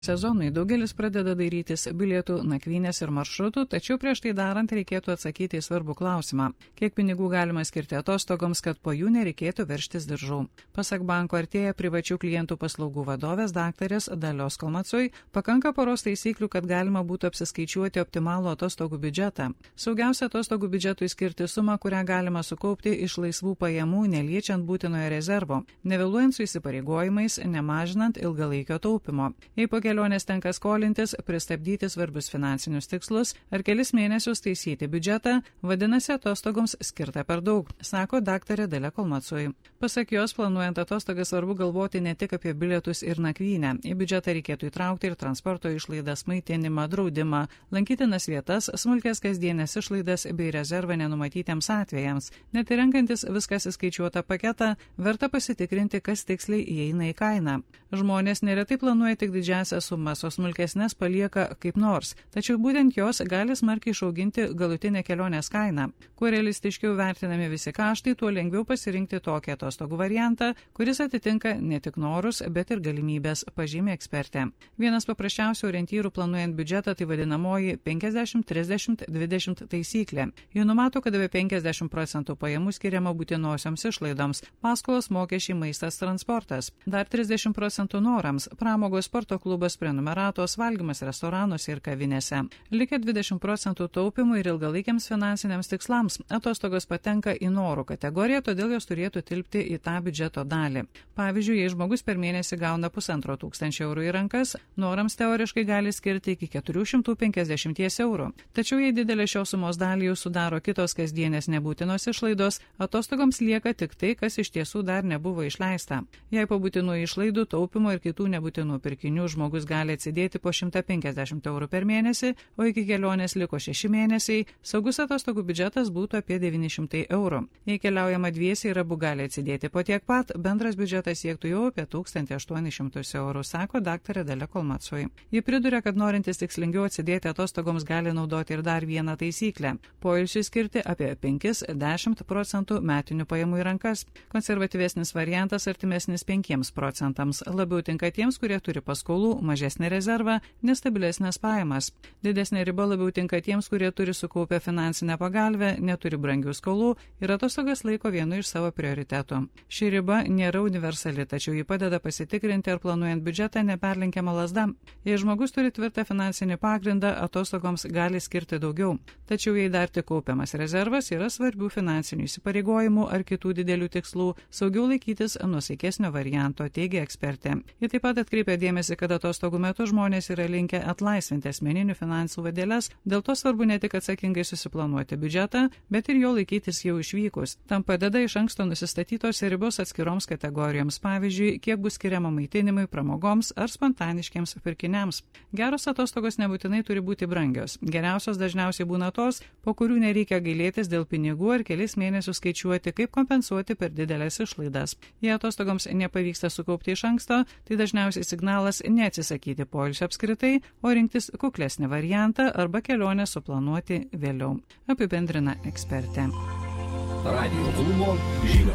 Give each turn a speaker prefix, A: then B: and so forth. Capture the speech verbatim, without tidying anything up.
A: Sezonui daugelis pradeda dairytis bilietų, nakvynės ir maršrutų, tačiau prieš tai darant reikėtų atsakyti į svarbų klausimą. Kiek pinigų galima skirti atostogoms, kad po jų nereikėtų veržtis diržų? Pasak banko Artėja privačių klientų paslaugų vadovės daktarės Dalios Kalmacui, pakanka poros taisyklių, kad galima būtų apsiskaičiuoti optimalų atostogų biudžetą. Saugiausia atostogų biudžetui skirti sumą, kurią galima sukaupti iš laisvų pajamų, neliečiant būtinojo rezervo, nevėluojant su įsipareigojimais, nemažinant ilgalaikio taupimo. Jei po kelionės tenka skolintis, pristabdyti svarbius finansinius tikslus ar kelis mėnesius taisyti biudžetą, vadinasi atostogoms skirta per daug, sako daktarė Dalia Kalmacui. Pasak jos, planuojant atostogas svarbu galvoti ne tik apie bilietus ir nakvynę. Į biudžetą reikėtų įtraukti ir transporto išlaidas, maitinimą, draudimą, lankytinas vietas, smulkės kasdienės išlaidas bei rezervą nenumatytiems atvejams. Net įrenkantis viskas įskaičiuotą paketą, verta pasitikrinti, kas tiksliai įeina į kainą. Žmonės neretai planuoja tik didžiąsias sumas, o smulkesnės palieka kaip nors, tačiau būtent jos gali smarkiai išauginti galutinę kelionės kainą. Kuo realistiškiau vertinami visi kaštai, tuo lengviau pasirinkti tokį atostogų variantą, kuris atitinka ne tik norus, bet ir galimybės, pažymė ekspertė. Vienas paprasčiausių orientyrų planuojant biudžetą tai vadinamoji penkiasdešimt trisdešimt dvidešimt taisyklė. Ji numato, kad apie penkiasdešimt procentų pajamų skiriama būtinosioms išlaidoms - paskolos, mokesčiai, maistas, transportas. Dar trisdešimt procentų norams - pramogos, sporto klubas, prenumeratos, valgymas restoranuose ir kavinėse. Likę dvidešimt procentų taupimui ir ilgalaikiams finansiniams tikslams. Atostogos patenka į norų kategoriją, todėl jos turėtų tilpti į tą biudžeto dalį. Pavyzdžiui, jei žmogus per mėnesį gauna pusantro tūkstančio eurų į rankas, norams teoriškai gali skirti iki keturių šimtų penkiasdešimt eurų. Tačiau jei didelė šios sumos dalį jau sudaro kitos kasdienės nebūtinos išlaidos, atostogoms lieka tik tai, kas iš tiesų dar nebuvo išleista. Jei po būtinų išlaidų, taupimo ir kitų nebūtinų pirkinių žmogus gali atsidėti po šimtą penkiasdešimt eurų per mėnesį, o iki kelionės liko šeši mėnesiai, saugus atostogų biudžetas būtų apie devyni šimtai eurų. Jei keliaujama dviesiai ir abu gali atsidėti po tiek pat, bendras biudžetas siektų jau apie tūkstantį aštuonis šimtus eurų, sako daktarė Dalia Kalmacui. Ji priduria, kad norintis tikslingiau atsidėti atostogoms gali naudoti ir dar vieną taisyklę - poilsiui skirti apie penkis iki dešimt procentų metinių pajamų į rankas. Konservatyvesnis variantas artimesnis penkiems procentams, labiau tinka tiems, kurie turi paskolų, mažesnį rezervą, nestabilesnės pajamas. Didesnė riba labiau tinka tiems, kurie turi sukaupę finansinę pagalbę, neturi brangių skolų ir atostogas laiko vienu iš savo prioritetų. Ši riba nėra universali, tačiau ji padeda pasitikrinti, ar planuojant biudžetą neperlenkiama lazda. Jei žmogus turi tvirtą finansinį pagrindą, atostogoms gali skirti daugiau. Tačiau jei dar tik kaupiamas rezervas, yra svarbių finansinių įsipareigojimų ar kitų didelių tikslų, saugiau laikytis nuosaikesnio varianto, teigia ekspertė. Ji taip pat atkreipia dėmesį, kad atostogų metu žmonės yra linkę atlaisvinti asmeninių finansų vadėles, dėl to svarbu ne tik atsakingai susiplanuoti biudžetą, bet ir jo laikytis jau išvykus. Tam padeda iš anksto nusistatytos ribos atskiroms kategorijoms, pavyzdžiui, kiek bus skiriama maitinimui, pramogoms ar spontaniškiams pirkiniams. Geros atostogos nebūtinai turi būti brangios. Geriausios dažniausiai būna tos, po kurių nereikia gailėtis dėl pinigų ar kelis mėnesius skaičiuoti, kaip kompensuoti per didelės išlaidas. Jei atostogoms nepavyksta sukaupti iš anksto, tai dažniausiai signalas neatsisakyti poilsio apskritai, o rinktis kuklesnį variantą arba kelionę suplanuoti vėliau, apibendrina ekspertė.
B: Radio klubo žinios.